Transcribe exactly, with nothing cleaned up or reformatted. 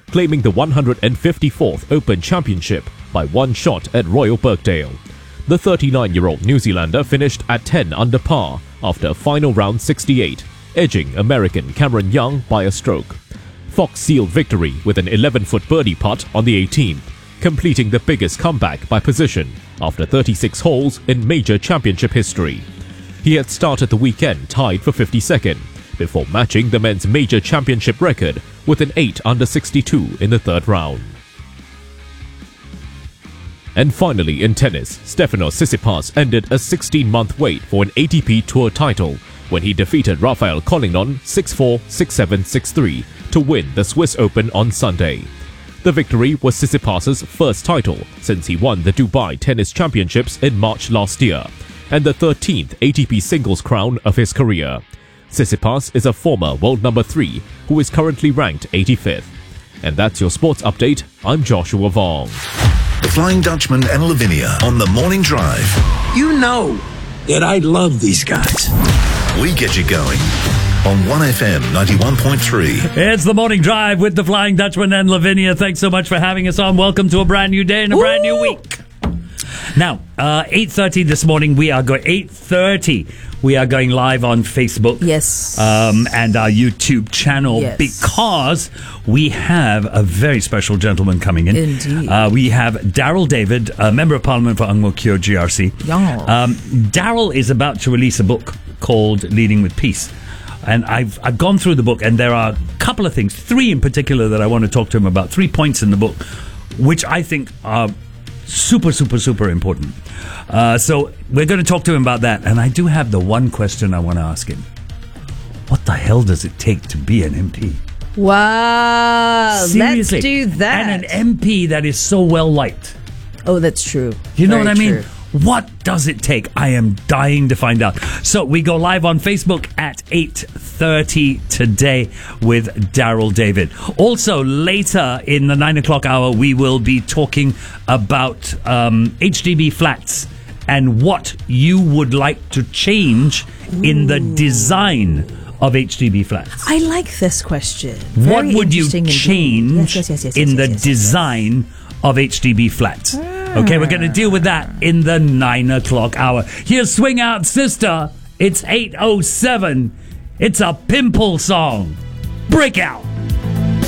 claiming the one hundred fifty-fourth Open Championship by one shot at Royal Birkdale. The thirty-nine-year-old New Zealander finished at ten under par after final round sixty-eight, edging American Cameron Young by a stroke. Fox sealed victory with an eleven-foot birdie putt on the eighteenth, completing the biggest comeback by position after thirty-six holes in major championship history. He had started the weekend tied for fifty-second, before matching the men's major championship record with an eight under sixty-two in the third round. And finally in tennis, Stefanos Tsitsipas ended a sixteen-month wait for an A T P Tour title when he defeated Rafael Collignon six four, six seven, six three to win the Swiss Open on Sunday. The victory was Tsitsipas's first title since he won the Dubai Tennis Championships in March last year, and the thirteenth A T P singles crown of his career. Tsitsipas is a former world number three who is currently ranked eighty-fifth. And that's your sports update. I'm Joshua Vong. The Flying Dutchman and Lavinia on the Morning Drive. You know that I love these guys. We get you going on one F M ninety-one point three. It's the Morning Drive with the Flying Dutchman and Lavinia. Thanks so much for having us on. Welcome to a brand new day and a Ooh. brand new week. Now, uh, eight thirty this morning, we are going, eight thirty, we are going live on Facebook. Yes. Um, and our YouTube channel yes. because we have a very special gentleman coming in. Indeed. Uh, we have Daryl David, a Member of Parliament for Ang Mo Kio G R C. Yeah. Um, Daryl is about to release a book called Leading with Peace. And I've I've gone through the book, and there are a couple of things, three in particular, that I want to talk to him about, three points in the book, which I think are super, super, super important. Uh, so we're going to talk to him about that. And I do have the one question I want to ask him. What the hell does it take to be an M P? Wow. Seriously. Let's do that. And an M P that is so well liked. Oh, that's true. You know Very what I mean? true. What does it take? I am dying to find out. So we go live on Facebook at eight thirty today with Daryl David. Also, later in the nine o'clock hour, we will be talking about um, H D B flats and what you would like to change Ooh. in the design of H D B flats. I like this question. Very what would you interesting change yes, yes, yes, yes, in yes, the yes, yes, design yes. of H D B flats? Okay, we're going to deal with that in the nine o'clock hour. Here's Swing Out Sister. It's eight oh seven. It's a pimple song. Break out.